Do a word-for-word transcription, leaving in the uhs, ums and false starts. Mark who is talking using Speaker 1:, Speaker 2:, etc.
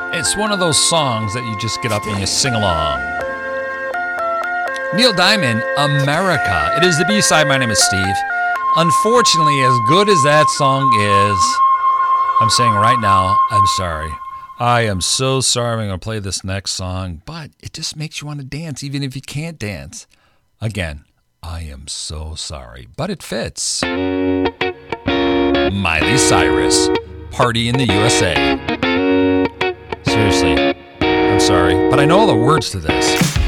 Speaker 1: It's one of those songs that you just get up and you sing along. Neil Diamond, America. It is the B-side. My name is Steve. Unfortunately, as good as that song is, I'm saying right now, I'm sorry. I am so sorry I'm going to play this next song, but it just makes you want to dance, even if you can't dance. Again, I am so sorry, but it fits. Miley Cyrus, Party in the U S A. Seriously, I'm sorry, but I know all the words to this.